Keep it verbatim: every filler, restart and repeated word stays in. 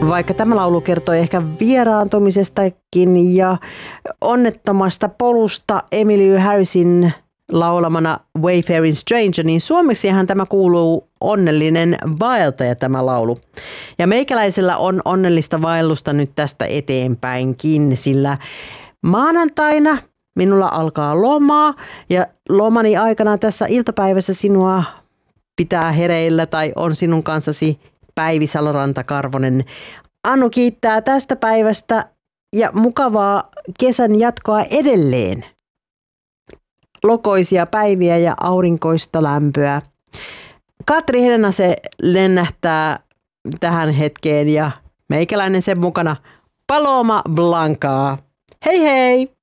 Vaikka tämä laulu kertoo ehkä vieraantumisestakin ja onnettomasta polusta Emily Harrisin laulamana Wayfaring Stranger, niin suomeksihan tämä kuuluu onnellinen vaeltaja tämä laulu. Ja meikäläisellä on onnellista vaellusta nyt tästä eteenpäinkin, sillä maanantaina minulla alkaa lomaa ja lomani aikana tässä iltapäivässä sinua pitää hereillä tai on sinun kanssasi Päivi Saloranta-Karvonen. Anu kiittää tästä päivästä ja mukavaa kesän jatkoa edelleen. Lokoisia päiviä ja aurinkoista lämpöä. Katri Hedenase lennähtää tähän hetkeen ja meikäläinen sen mukana Paloma Blancaa. Hei hei!